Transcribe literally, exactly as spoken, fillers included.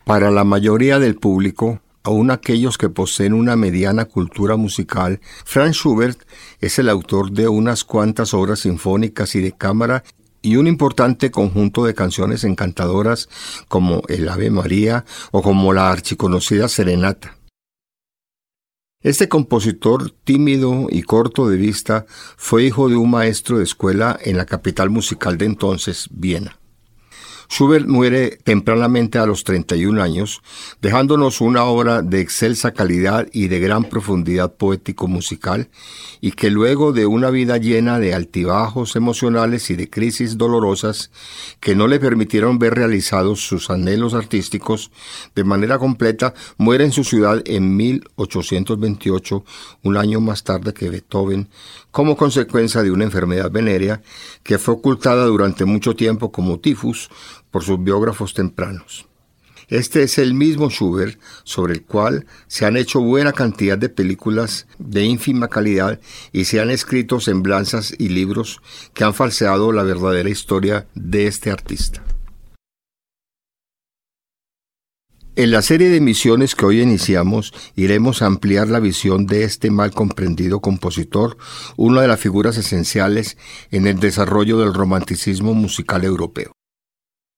Para la mayoría del público, aun aquellos que poseen una mediana cultura musical, Franz Schubert es el autor de unas cuantas obras sinfónicas y de cámara y un importante conjunto de canciones encantadoras como el Ave María o como la archiconocida Serenata. Este compositor tímido y corto de vista fue hijo de un maestro de escuela en la capital musical de entonces, Viena. Schubert muere tempranamente a los treinta y un años, dejándonos una obra de excelsa calidad y de gran profundidad poético-musical, y que luego de una vida llena de altibajos emocionales y de crisis dolorosas que no le permitieron ver realizados sus anhelos artísticos de manera completa, muere en su ciudad en mil ochocientos veintiocho, un año más tarde que Beethoven, como consecuencia de una enfermedad venérea que fue ocultada durante mucho tiempo como tifus por sus biógrafos tempranos. Este es el mismo Schubert sobre el cual se han hecho buena cantidad de películas de ínfima calidad y se han escrito semblanzas y libros que han falseado la verdadera historia de este artista. En la serie de emisiones que hoy iniciamos, iremos a ampliar la visión de este mal comprendido compositor, una de las figuras esenciales en el desarrollo del romanticismo musical europeo.